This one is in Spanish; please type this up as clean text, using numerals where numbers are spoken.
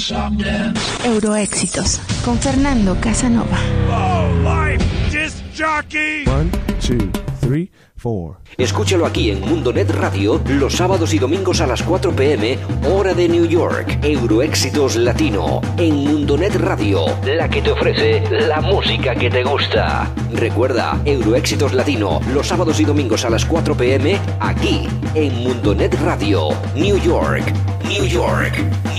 Euroéxitos con Fernando Casanova. One, two, three, four. Escúchalo aquí en Mundonet Radio los sábados y domingos a las 4 p.m. hora de New York. Euroéxitos Latino en Mundonet Radio, la que te ofrece la música que te gusta. Recuerda, Euroéxitos Latino los sábados y domingos a las 4 p.m. aquí en Mundonet Radio, New York, New York.